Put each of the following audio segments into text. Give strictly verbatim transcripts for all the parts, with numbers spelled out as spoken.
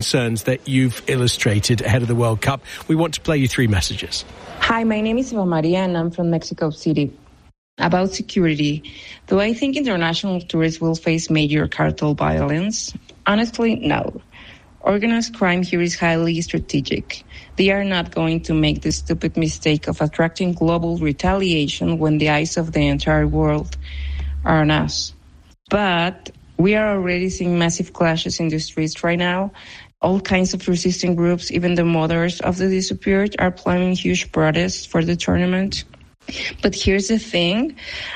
concerns that you've illustrated ahead of the World Cup. We want to play you three messages. Hi, my name is Eva Maria and I'm from Mexico City. About security, do I think international tourists will face major cartel violence? Honestly, no. Organized crime here is highly strategic. They are not going to make the stupid mistake of attracting global retaliation when the eyes of the entire world are on us. But we are already seeing massive clashes in the streets right now. All kinds of resisting groups, even the mothers of the disappeared, are planning huge protests for the tournament. But here's the thing.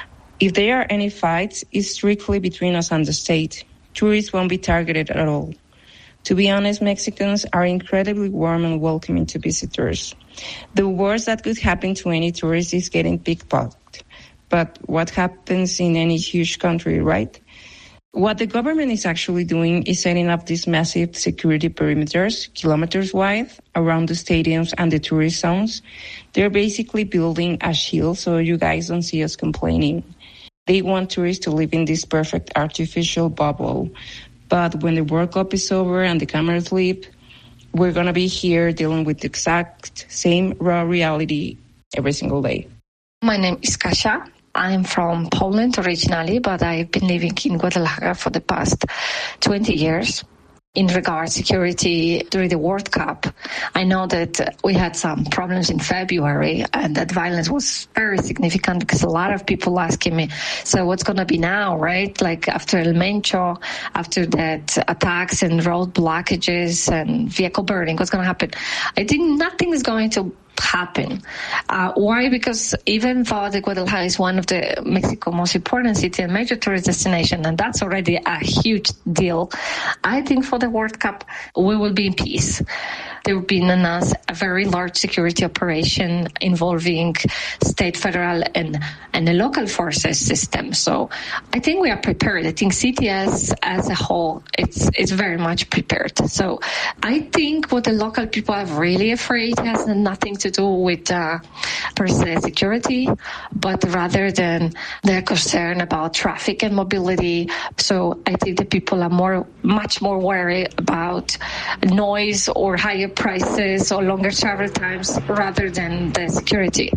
If there are any fights, it's strictly between us and the state. Tourists won't be targeted at all. To be honest, Mexicans are incredibly warm and welcoming to visitors. The worst that could happen to any tourist is getting pickpocketed. But what happens in any huge country, right? What the government is actually doing is setting up these massive security perimeters, kilometers wide, around the stadiums and the tourist zones. They're basically building a shield so you guys don't see us complaining. They want tourists to live in this perfect artificial bubble. But when the World Cup is over and the cameras leave, we're going to be here dealing with the exact same raw reality every single day. My name is Kasia. I'm from Poland originally, but I've been living in Guadalajara for the past twenty years. In regards to security during the World Cup, I know that we had some problems in February and that violence was very significant because a lot of people asking me, so what's going to be now, right? Like after El Mencho, after that attacks and road blockages and vehicle burning, what's going to happen? I think nothing is going to happen. Uh, why? Because even though the Guadalajara is one of the Mexico's most important city and major tourist destination, and that's already a huge deal, I think for the World Cup, we will be in peace. There will be in us a very large security operation involving state, federal, and, and the local forces system. So I think we are prepared. I think C T S as a whole, it's it's very much prepared. So I think what the local people are really afraid has nothing to do with uh, per se security, but rather than their concern about traffic and mobility. So I think the people are more, much more worried about noise or higher prices or longer travel times rather than the security.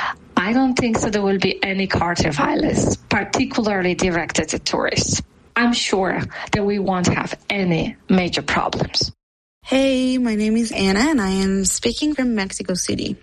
I don't think so there will be any cartel violence, particularly directed at tourists. I'm sure that we won't have any major problems. Hey, my name is Anna and I am speaking from Mexico City.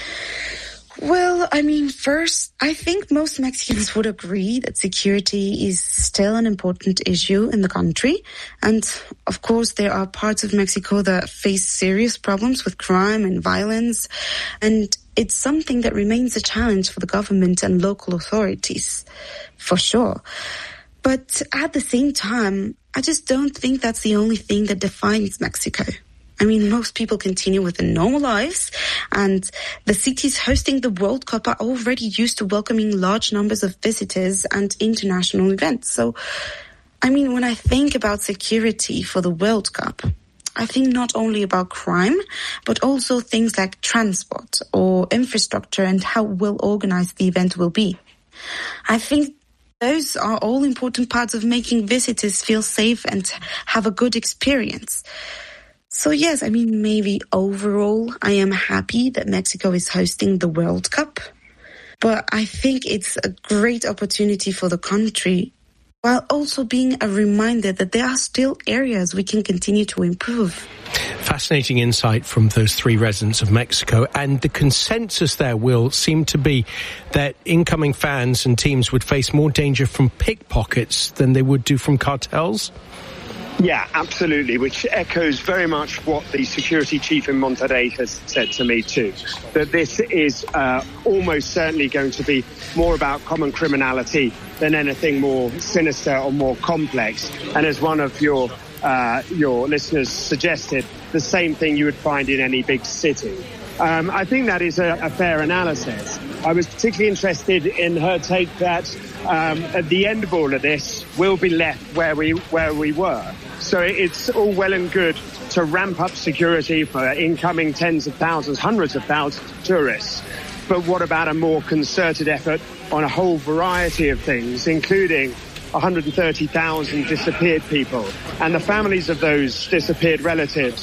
Well, I mean, first, I think most Mexicans would agree that security is still an important issue in the country. And of course, there are parts of Mexico that face serious problems with crime and violence. And it's something that remains a challenge for the government and local authorities, for sure. But at the same time, I just don't think that's the only thing that defines Mexico. I mean, most people continue with their normal lives, and the cities hosting the World Cup are already used to welcoming large numbers of visitors and international events. So, I mean, when I think about security for the World Cup, I think not only about crime, but also things like transport or infrastructure and how well organized the event will be. I think those are all important parts of making visitors feel safe and have a good experience. So yes, I mean, maybe overall, I am happy that Mexico is hosting the World Cup. But I think it's a great opportunity for the country, while also being a reminder that there are still areas we can continue to improve. Fascinating insight from those three residents of Mexico. And the consensus there will seem to be that incoming fans and teams would face more danger from pickpockets than they would do from cartels. Yeah, absolutely, which echoes very much what the security chief in Monterrey has said to me too, that this is uh, almost certainly going to be more about common criminality than anything more sinister or more complex. And as one of your uh, your listeners suggested, the same thing you would find in any big city. Um, I think that is a, a fair analysis. I was particularly interested in her take that um, at the end of all of this, we'll be left where we where we were. So it's all well and good to ramp up security for incoming tens of thousands, hundreds of thousands of tourists. But what about a more concerted effort on a whole variety of things, including one hundred thirty thousand disappeared people and the families of those disappeared relatives